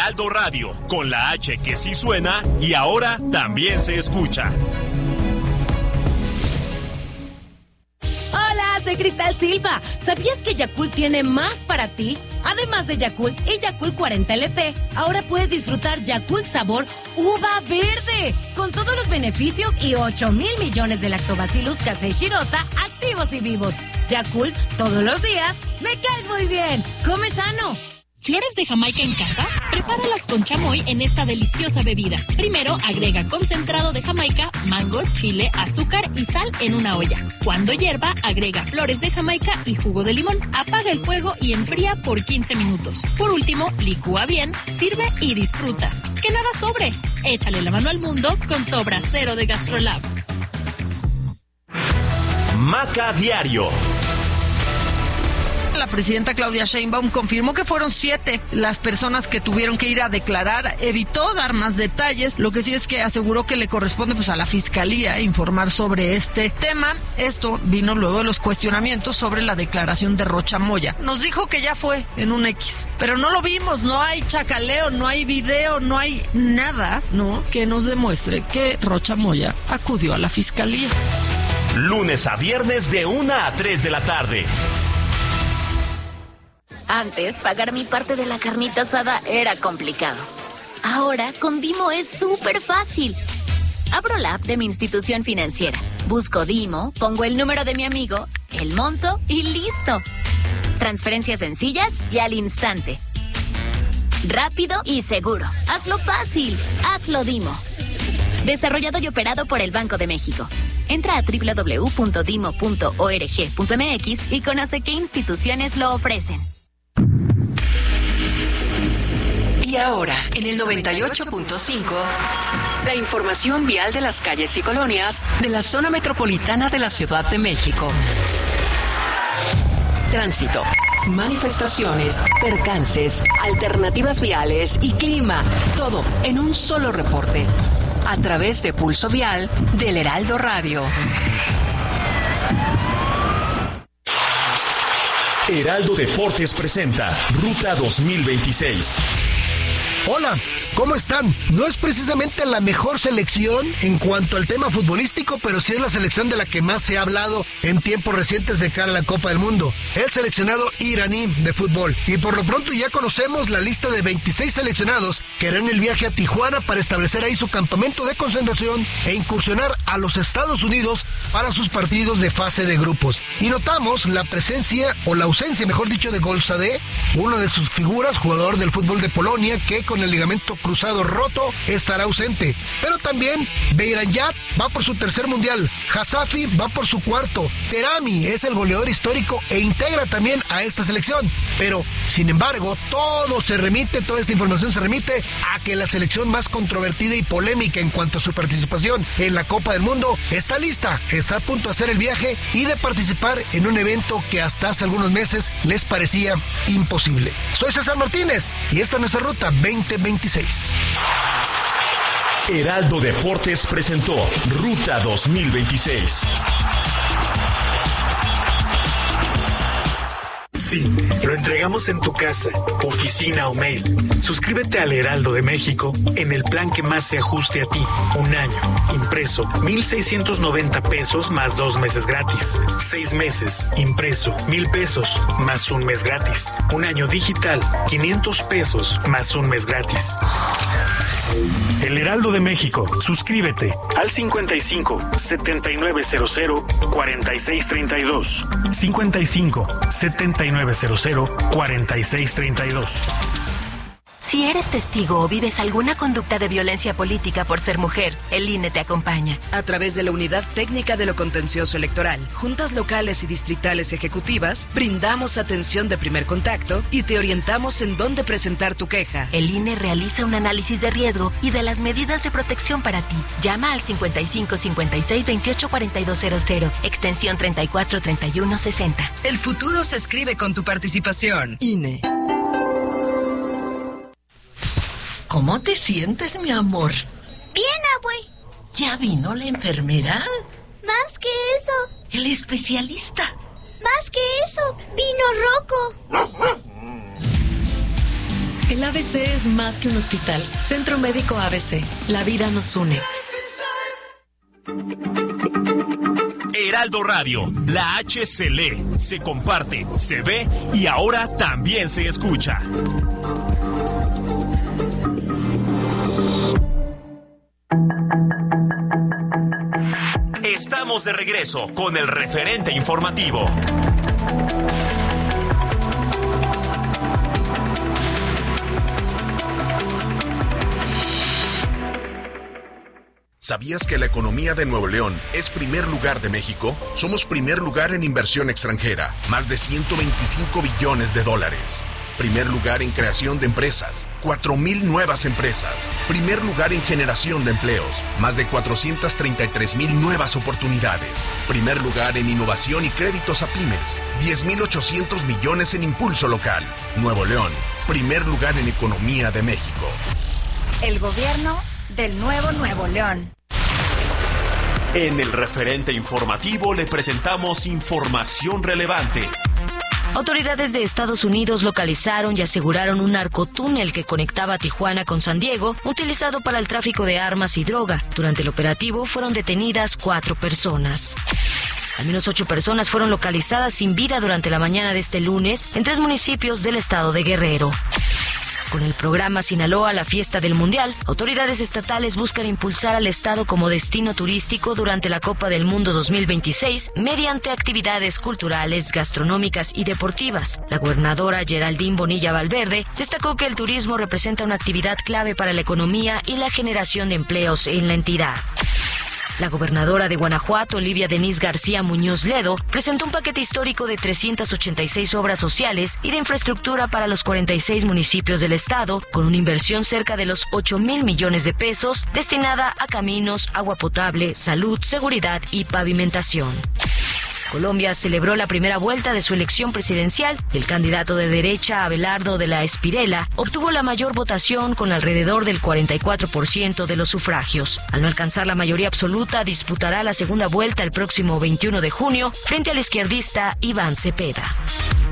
Heraldo Radio, con la H que sí suena y ahora también se escucha. Hola, soy Cristal Silva. ¿Sabías que Yakult tiene más para ti? Además de Yakult y Yakult 40 LT, ahora puedes disfrutar Yakult sabor uva verde, con todos los beneficios y 8,000 millones de lactobacillus casei shirota activos y vivos. Yakult, todos los días, me caes muy bien. Come sano. ¿Flores de Jamaica en casa? Prepáralas con chamoy en esta deliciosa bebida. Primero, agrega concentrado de Jamaica, mango, chile, azúcar y sal en una olla. Cuando hierva, agrega flores de Jamaica y jugo de limón. Apaga el fuego y enfría por 15 minutos. Por último, licúa bien, sirve y disfruta. ¡Que nada sobre! Échale la mano al mundo con Sobra Cero de GastroLab. Maca Diario. La presidenta Claudia Sheinbaum confirmó que fueron 7 las personas que tuvieron que ir a declarar. Evitó dar más detalles. Lo que sí es que aseguró que le corresponde a la fiscalía informar sobre este tema. Esto vino luego de los cuestionamientos sobre la declaración de Rocha Moya. Nos dijo que ya fue en un X, pero no lo vimos. No hay chacaleo, no hay video, no hay nada, ¿no?, que nos demuestre que Rocha Moya acudió a la fiscalía. Lunes a viernes de 1 a 3 de la tarde. Antes, pagar mi parte de la carnita asada era complicado. Ahora, con Dimo es súper fácil. Abro la app de mi institución financiera, busco Dimo, pongo el número de mi amigo, el monto y ¡listo! Transferencias sencillas y al instante. Rápido y seguro. Hazlo fácil. Hazlo Dimo. Desarrollado y operado por el Banco de México. Entra a www.dimo.org.mx y conoce qué instituciones lo ofrecen. Y ahora, en el 98.5, la información vial de las calles y colonias de la zona metropolitana de la Ciudad de México. Tránsito, manifestaciones, percances, alternativas viales y clima. Todo en un solo reporte. A través de Pulso Vial del Heraldo Radio. Heraldo Deportes presenta Ruta 2026. Hola, ¿cómo están? No es precisamente la mejor selección en cuanto al tema futbolístico, pero sí es la selección de la que más se ha hablado en tiempos recientes de cara a la Copa del Mundo. El seleccionado iraní de fútbol. Y por lo pronto ya conocemos la lista de 26 seleccionados que harán el viaje a Tijuana para establecer ahí su campamento de concentración e incursionar a los Estados Unidos para sus partidos de fase de grupos. Y notamos la presencia, o la ausencia, mejor dicho, de Golsadé, uno de sus figuras, jugador del fútbol de Polonia, que con el ligamento cruzado roto estará ausente. Pero también Beiranjad va por su tercer mundial, Hasafi va por su cuarto, Terami es el goleador histórico e integra también a esta selección. Pero, sin embargo, toda esta información se remite a que la selección más controvertida y polémica en cuanto a su participación en la Copa del Mundo está lista, está a punto de hacer el viaje y de participar en un evento que hasta hace algunos meses les parecía imposible. Soy César Martínez y esta es nuestra ruta 2026. Heraldo Deportes presentó Ruta 2026. Sí, lo entregamos en tu casa, oficina o mail. Suscríbete al Heraldo de México en el plan que más se ajuste a ti. Un año, impreso, 1,690 pesos más 2 meses gratis. 6 meses, impreso, 1,000 pesos más 1 mes gratis. Un año digital, 500 pesos más 1 mes gratis. El Heraldo de México. Suscríbete al 55 7900 4632. 55 7900 4632. Si eres testigo o vives alguna conducta de violencia política por ser mujer, el INE te acompaña. A través de la Unidad Técnica de lo Contencioso Electoral, juntas locales y distritales ejecutivas, brindamos atención de primer contacto y te orientamos en dónde presentar tu queja. El INE realiza un análisis de riesgo y de las medidas de protección para ti. Llama al 55 56 28 4200, extensión 34 31 60. El futuro se escribe con tu participación. INE. ¿Cómo te sientes, mi amor? Bien, abue. ¿Ya vino la enfermera? Más que eso. El especialista. Más que eso. Vino Rocco. El ABC es más que un hospital. Centro Médico ABC. La vida nos une. Heraldo Radio, la H se lee, se comparte, se ve y ahora también se escucha. Estamos de regreso con el referente informativo. ¿Sabías que la economía de Nuevo León es primer lugar de México? Somos primer lugar en inversión extranjera, más de 125 billones de dólares. Primer lugar en creación de empresas, 4,000 nuevas empresas. Primer lugar en generación de empleos, más de 433,000 nuevas oportunidades. Primer lugar en innovación y créditos a pymes, 10,800 millones en impulso local. Nuevo León, primer lugar en economía de México. El gobierno del nuevo Nuevo León. En el referente informativo le presentamos información relevante. Autoridades de Estados Unidos localizaron y aseguraron un narcotúnel que conectaba Tijuana con San Diego, utilizado para el tráfico de armas y droga. Durante el operativo fueron detenidas 4 personas. Al menos 8 personas fueron localizadas sin vida durante la mañana de este lunes en 3 municipios del estado de Guerrero. Con el programa Sinaloa, la fiesta del Mundial, autoridades estatales buscan impulsar al estado como destino turístico durante la Copa del Mundo 2026 mediante actividades culturales, gastronómicas y deportivas. La gobernadora Geraldine Bonilla Valverde destacó que el turismo representa una actividad clave para la economía y la generación de empleos en la entidad. La gobernadora de Guanajuato, Olivia Denise García Muñoz Ledo, presentó un paquete histórico de 386 obras sociales y de infraestructura para los 46 municipios del estado, con una inversión cerca de los 8,000 millones de pesos destinada a caminos, agua potable, salud, seguridad y pavimentación. Colombia celebró la primera vuelta de su elección presidencial. El candidato de derecha, Abelardo de la Espirela, obtuvo la mayor votación con alrededor del 44% de los sufragios. Al no alcanzar la mayoría absoluta, disputará la segunda vuelta el próximo 21 de junio frente al izquierdista Iván Cepeda.